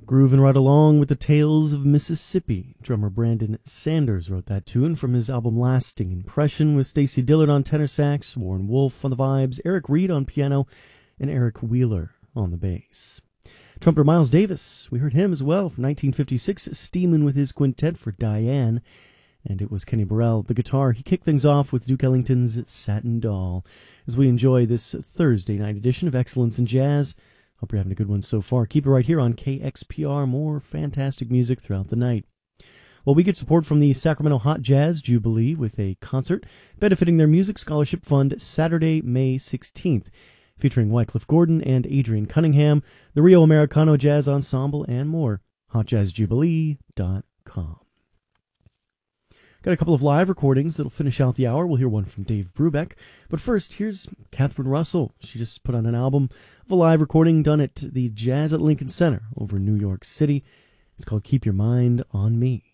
Grooving right along with the Tales of Mississippi. Drummer Brandon Sanders wrote that tune from his album Lasting Impression, with Stacy Dillard on tenor sax, Warren Wolf on the vibes, Eric Reed on piano, and Eric Wheeler on the bass. Trumpeter Miles Davis, we heard him as well from 1956, steaming with his quintet for Diane. And it was Kenny Burrell, the guitar. He kicked things off with Duke Ellington's Satin Doll as we enjoy this Thursday night edition of Excellence in Jazz. Hope you're having a good one so far. Keep it right here on KXPR. More fantastic music throughout the night. Well, we get support from the Sacramento Hot Jazz Jubilee with a concert benefiting their Music Scholarship Fund Saturday, May 16th, featuring Wycliffe Gordon and Adrian Cunningham, the Rio Americano Jazz Ensemble, and more. HotJazzJubilee.com. Got a couple of live recordings that'll finish out the hour. We'll hear one from Dave Brubeck. But first, here's Catherine Russell. She just put on an album of a live recording done at the Jazz at Lincoln Center over in New York City. It's called Keep Your Mind on Me.